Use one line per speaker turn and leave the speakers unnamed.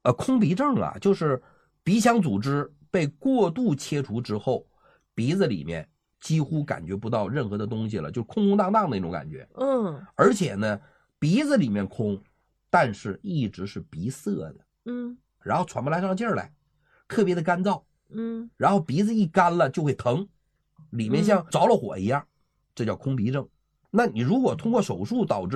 空鼻症啊，就是鼻腔组织被过度切除之后，鼻子里面几乎感觉不到任何的东西了，就空空荡荡的那种感觉。而且呢，鼻子里面空，但是一直是鼻塞的。然后喘不来上劲儿来，特别的干燥。然后鼻子一干了就会疼，里面像着了火一样，这叫空鼻症。那你如果通过手术导致